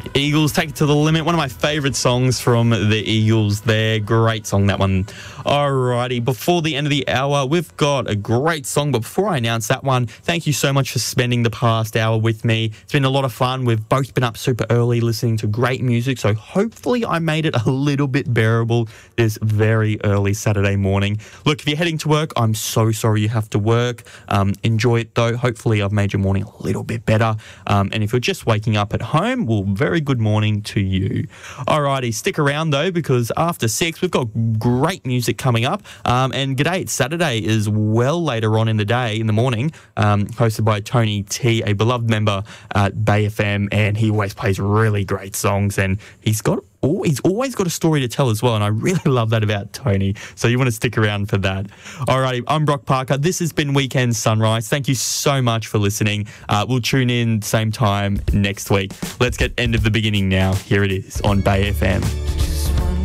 Eagles, Take It to the Limit. One of my favourite songs from the Eagles there. Great song, that one. Alrighty, before the end of the hour, we've got a great song. But before I announce that one, thank you so much for spending the past hour with me. It's been a lot of fun. We've both been up super early listening to great music. So hopefully I made it a little bit bearable this very early Saturday morning. Look, if you're heading to work, I'm so sorry you have to work. Enjoy it though. Hopefully I've made your morning a little bit better. And if you're just waking up at home, well, very good morning to you. Alrighty, stick around though, because after 6, we've got great music coming up. And G'day, it's Saturday is well later on in the day, in the morning, hosted by Tony T, a beloved member at Bay FM, and he always plays really great songs, and he's always got a story to tell as well, and I really love that about Tony, so you want to stick around for that. Alrighty, I'm Brock Parker. This has been Weekend Sunrise. Thank you so much for listening. We'll tune in same time next week. Let's get end of the beginning now. Here it is on Bay FM.